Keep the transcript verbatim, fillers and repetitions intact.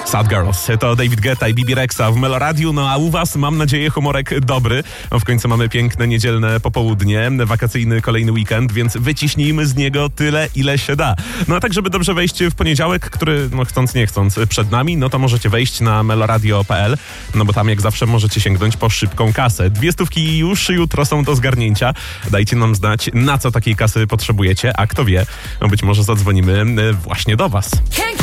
Sad Girls. To David Guetta i Bibi Rexa w Meloradiu. No a u was, mam nadzieję, humorek dobry. No, w końcu mamy piękne niedzielne popołudnie, wakacyjny kolejny weekend, więc wyciśnijmy z niego tyle, ile się da. No a tak, żeby dobrze wejść w poniedziałek, który, no chcąc nie chcąc, przed nami, no to możecie wejść na meloradio kropka p l, no bo tam jak zawsze możecie sięgnąć po szybką kasę. Dwie stówki już jutro są do zgarnięcia. Dajcie nam znać, na co takiej kasy potrzebujecie, a kto wie, no być może zadzwonimy właśnie do was.